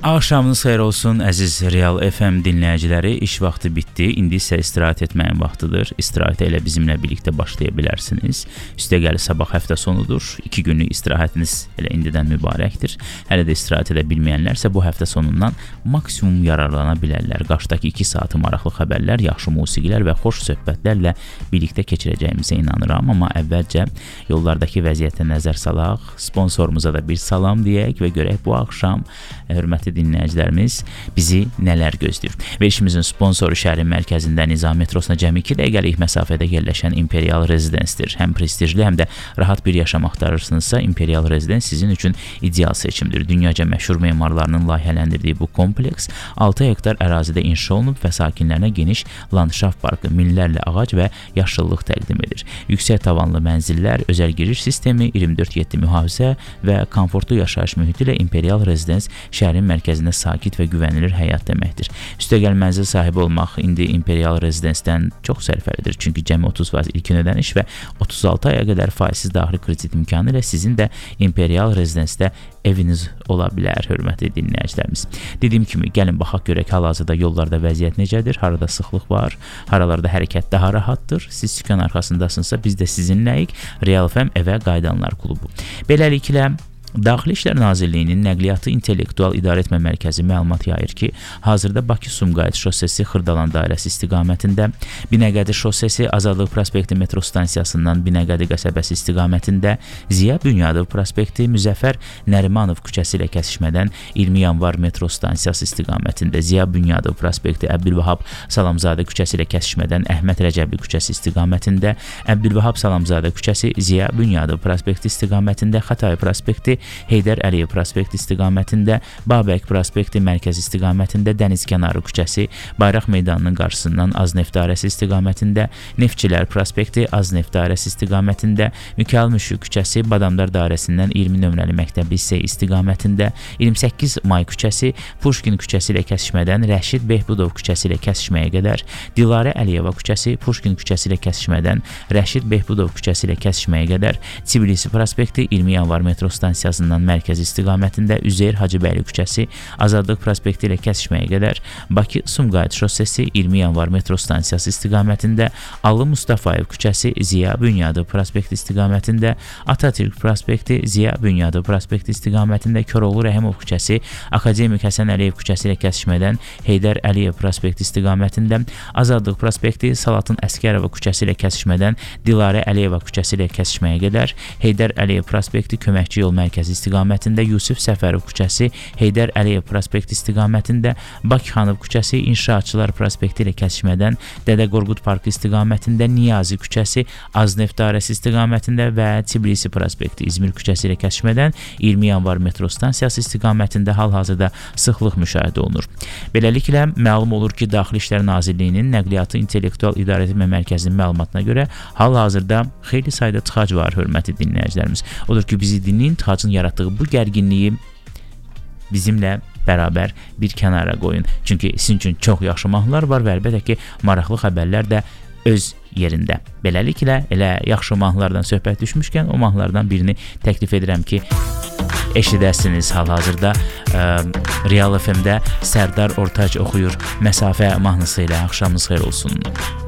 Axşamınız xeyir olsun, əziz Real FM dinləyiciləri. İş vaxtı bitdi, indi isə istirahət etməyin vaxtıdır. İstirahətə elə bizimlə birlikdə başlaya bilərsiniz. Üstəgəli sabah həftə sonudur. 2 günlük istirahətiniz elə indidən mübarəkdir. Hələ də istirahət edə bilməyənlərsə bu həftə sonundan maksimum yararlana bilərlər. Qarşıdakı 2 saatı maraqlı xəbərlər, yaxşı musiqilər və xoş söhbətlərlə birlikdə keçirəcəyimizə inanıram. Amma əvvəlcə yollardakı vəziyyətə nəzər salaq, sponsorumuza da bir salam deyək və görək bu axşam hörmətli dinləyicilərimiz bizi nələr gözləyir. Verilişimizin sponsoru şəhərin mərkəzində Nizam metrosuna cəmi 2 dəqiqəlik məsafədə yerləşən Imperial Residence-dir. Həm prestijli, həm də rahat bir yaşam axtarırsınızsa Imperial Residence sizin üçün ideal seçimdir. Dünyaca məşhur memarlarının layihələndirdiyi bu kompleks 6 hektar ərazidə inşa olunub və sakinlərinə geniş landşaft parkı, minlərlə ağac və yaşıllıq təqdim edir. Yüksək tavanlı mənzillər, özəl giriş sistemi, 24/7 mühafizə və komfortlu yaşayış mühiti ilə Imperial Residence şəhərin mərkəzində sakit və güvənilir həyat deməkdir. Üstəgəl mənzil sahibi olmaq indi Imperial Residence-dən çox sərfəlidir. Çünki cəmi 30% ilkin ödəniş və 36 aya qədər faizsiz daxili kredit imkanı ilə sizin də Imperial Residence-də eviniz ola bilər, hörmətli dinləyicilərimiz. Dediyim kimi, gəlin baxaq görək hal-hazırda yollarda vəziyyət necədir, harada sıxlıq var, haralarda hərəkət daha rahatdır. Siz sükan arxasındasınızsa biz də sizinləyik. Real FM Evə Qayıdanlar klubu. Beləliklə, Daxili İşlər Nazirliyinin Nəqliyyatı İntellektual İdarəetmə Mərkəzi məlumat yayır ki, hazırda Bakı-Sumqayıt şossesi Xırdalan dairəsi istiqamətində, Binəqədi şossesi Azadlıq prospekti metro stansiyasından Binəqədi qəsəbəsi istiqamətində, Ziya Bünyadov prospekti Müzəffər Nərimanov küçəsi ilə kəsişmədən 20 yanvar metro stansiyası istiqamətində, Ziya Bünyadov prospekti Əbdülvahab Salamzadə küçəsi ilə kəsişmədən Əhməd Rəcəbli küçəsi istiqamətində, Əbdülvahab Salamzadə küçəsi Ziya Bünyadov prospekti istiqamətində, Xatay prospekti Heydər Əliyev prospekti istiqamətində, Babək prospekti mərkəz istiqamətində, Dənizkənarı küçəsi Bayraq meydanının qarşısından Azneft dairəsi istiqamətində, Neftçilər prospekti Azneft dairəsi istiqamətində, Mikail Müşfiq küçəsi Badamdar dairəsindən 20 nömrəli məktəb lisey istiqamətində, 28 may küçəsi Puşkin küçəsi ilə kəsişmədən Rəşid Behbudov küçəsi ilə kəsişməyə qədər, Dilarə Əliyeva küçəsi Puşkin küçəsi ilə kəsişmədən Rəşid Behbudov küçəsi ilə kəsişməyə qədər, Tbilisi prospekti 20 yanvar metro stansiyası mərkəz istiqamətində Üzeyir Hacıbəyli küçəsi Azadlıq prospekti ilə kəsişməyə qədər, Bakı-Sumqayıt şossesi 20 yanvar metro stansiyası istiqamətində, Allı Mustafayev küçəsi Ziya Bünyadov prospekti istiqamətində, Atatürk prospekti Ziya Bünyadov prospekti istiqamətində, Koroğlu Rəhimov küçəsi Akademik Həsən Əliyev küçəsi ilə kəsişmədən Heydər Əliyev prospekti istiqamətində, Azadlıq prospekti Salatın Əskərova küçəsi ilə kəsişmədən Dilarə Əliyeva küçəsi ilə kəsişməyə qədər, Heydər Əliyev prospekti Köməkçi yol mərkəzi istiqamətində, Yusif Səfərov küçəsi Heydər Əliyev prospekti istiqamətində, Bakıxanov küçəsi İnşaatçılar prospekti ilə kəsişmədən Dədə Qorqud parkı istiqamətində, Niyazi küçəsi Azneft dairəsi istiqamətində və Tbilisi prospekti İzmir küçəsi ilə kəsişmədən 20 yanvar metro stansiyası istiqamətində hal-hazırda sıxlıq müşahidə olunur. Beləliklə, məlum olur ki, Daxili İşlər Nazirliyinin Nəqliyyatı İntellektual İdarəetmə Mərkəzinin məlumatına görə hal-hazırda xeyli sayda tıxac var, hörmətli dinləyicilərimiz. Odur ki, bizi dinləyin, tıxacın yaratdığı bu gərginliyi bizimlə bərabər bir kənara qoyun. Çünki sizin üçün çox yaxşı mahnılar var və əlbəttə ki, maraqlı xəbərlər də öz yerində. Beləliklə, elə yaxşı mahnılardan söhbət düşmüşkən o mahnılardan birini təklif edirəm ki, eşidəsiniz hal-hazırda Real FM-də Sərdar Ortac oxuyur Məsafə mahnısı ilə. Axşamınız xeyir olsun.